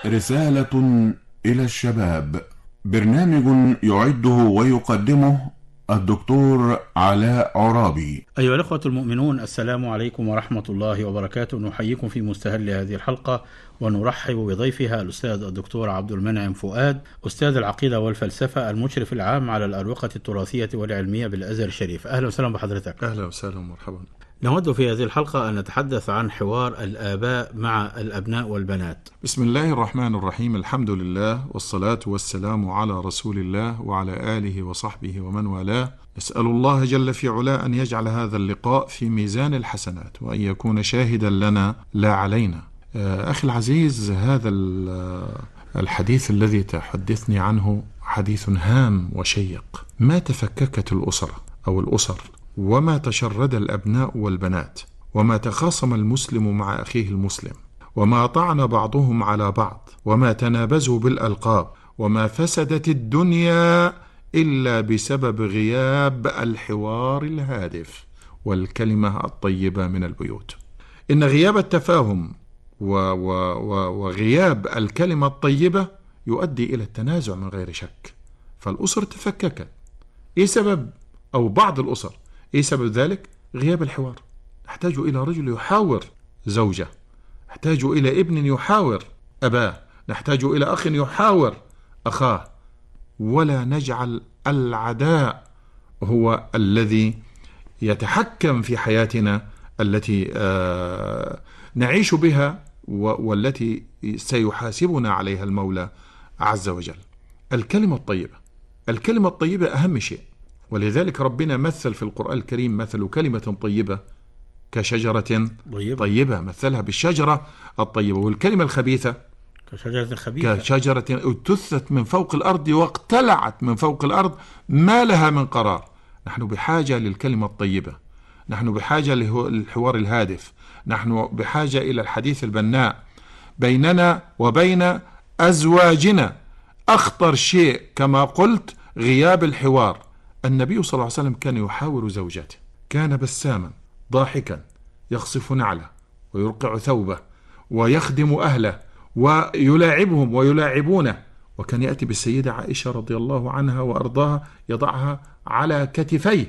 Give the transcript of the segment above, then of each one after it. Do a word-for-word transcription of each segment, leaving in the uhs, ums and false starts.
رسالة إلى الشباب. برنامج يعده ويقدمه الدكتور علاء عرابي. أيها الأخوة المؤمنون، السلام عليكم ورحمة الله وبركاته. نحييكم في مستهل هذه الحلقة ونرحب بضيفها الأستاذ الدكتور عبد المنعم فؤاد، أستاذ العقيدة والفلسفة، المشرف العام على الأروقة التراثية والعلمية بالأزهر الشريف. أهلا وسهلا بحضرتك. أهلا وسهلا ومرحبا. نود في هذه الحلقة أن نتحدث عن حوار الآباء مع الأبناء والبنات. بسم الله الرحمن الرحيم، الحمد لله والصلاة والسلام على رسول الله وعلى آله وصحبه ومن والاه. نسأل الله جل في علاه أن يجعل هذا اللقاء في ميزان الحسنات وأن يكون شاهدا لنا لا علينا. أخي العزيز، هذا الحديث الذي تحدثني عنه حديث هام وشيق. ما تفككت الأسرة أو الأسر، وما تشرد الأبناء والبنات، وما تخاصم المسلم مع أخيه المسلم، وما طعن بعضهم على بعض، وما تنابزوا بالألقاب، وما فسدت الدنيا إلا بسبب غياب الحوار الهادف والكلمة الطيبة من البيوت. إن غياب التفاهم و و و وغياب الكلمة الطيبة يؤدي إلى التنازع من غير شك. فالأسر تفككت. إيه سبب؟ أو بعض الأسر إيه سبب ذلك؟ غياب الحوار. نحتاج إلى رجل يحاور زوجة، نحتاج إلى ابن يحاور أباه، نحتاج إلى أخ يحاور أخاه، ولا نجعل العداء هو الذي يتحكم في حياتنا التي آه نعيش بها والتي سيحاسبنا عليها المولى عز وجل. الكلمة الطيبة، الكلمة الطيبة أهم شيء، ولذلك ربنا مثل في القرآن الكريم مثل كلمة طيبة كشجرة طيبة, طيبة. مثلها بالشجرة الطيبة. والكلمة الخبيثة كشجرة خبيثة كشجرة اجتثت من فوق الأرض واقتلعت من فوق الأرض ما لها من قرار. نحن بحاجة للكلمة الطيبة، نحن بحاجة للحوار الهادف، نحن بحاجة إلى الحديث البناء بيننا وبين أزواجنا. أخطر شيء كما قلت غياب الحوار. النبي صلى الله عليه وسلم كان يحاور زوجاته، كان بساما ضاحكا يخصف نعله ويرقع ثوبه ويخدم أهله ويلاعبهم ويلاعبونه. وكان يأتي بالسيدة عائشة رضي الله عنها وأرضاها يضعها على كتفيه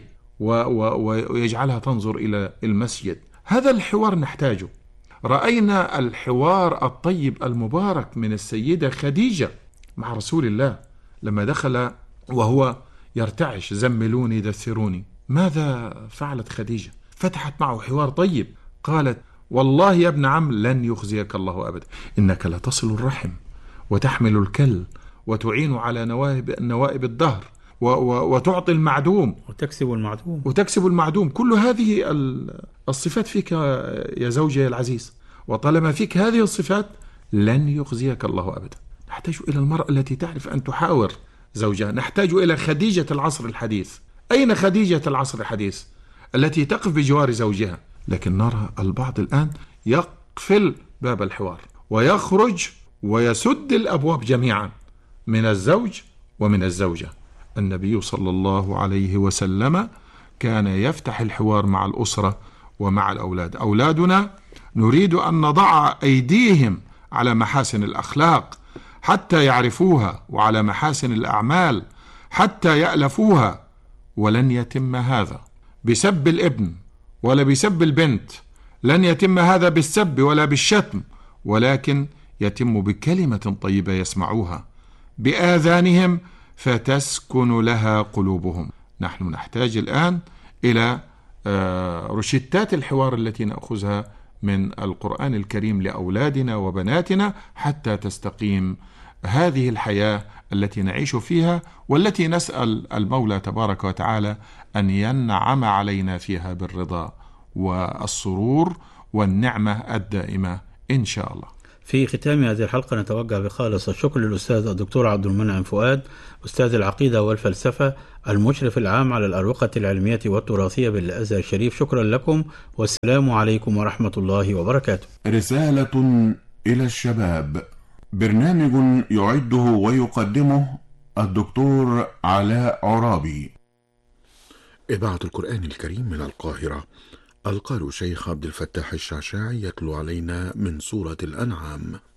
ويجعلها تنظر إلى المسجد. هذا الحوار نحتاجه. رأينا الحوار الطيب المبارك من السيدة خديجة مع رسول الله لما دخل وهو يرتعش: زملوني دثروني. ماذا فعلت خديجة؟ فتحت معه حوار طيب، قالت: والله يا ابن عم لن يخزيك الله أبدا، إنك لتصل الرحم وتحمل الكل وتعين على نوائب, نوائب الدهر و و وتعطي المعدوم وتكسب المعدوم وتكسب المعدوم. كل هذه الصفات فيك يا زوجي العزيز، وطالما فيك هذه الصفات لن يخزيك الله أبدا. نحتاج إلى المرأة التي تعرف أن تحاور زوجها. نحتاج إلى خديجة العصر الحديث. أين خديجة العصر الحديث التي تقف بجوار زوجها؟ لكن نرى البعض الآن يقفل باب الحوار ويخرج ويسد الأبواب جميعا من الزوج ومن الزوجة. النبي صلى الله عليه وسلم كان يفتح الحوار مع الأسرة ومع الأولاد. أولادنا نريد أن نضع أيديهم على محاسن الأخلاق حتى يعرفوها، وعلى محاسن الأعمال حتى يألفوها. ولن يتم هذا بسب الابن ولا بسب البنت، لن يتم هذا بالسب ولا بالشتم، ولكن يتم بكلمة طيبة يسمعوها بآذانهم فتسكن لها قلوبهم. نحن نحتاج الآن إلى رشتات الحوار التي نأخذها من القرآن الكريم لأولادنا وبناتنا حتى تستقيم هذه الحياة التي نعيش فيها، والتي نسأل المولى تبارك وتعالى أن ينعم علينا فيها بالرضا والسرور والنعمة الدائمة إن شاء الله. في ختام هذه الحلقة نتوجه بخالص الشكر للأستاذ الدكتور عبد المنعم فؤاد، أستاذ العقيدة والفلسفة، المشرف العام على الأروقة العلمية والتراثية بالأزهر الشريف. شكرا لكم والسلام عليكم ورحمة الله وبركاته. رسالة إلى الشباب. برنامج يعده ويقدمه الدكتور علاء عرابي. إذاعة القرآن الكريم من القاهرة. القارئ الشيخ عبد الفتاح الشعشاعي يتلو علينا من سورة الأنعام.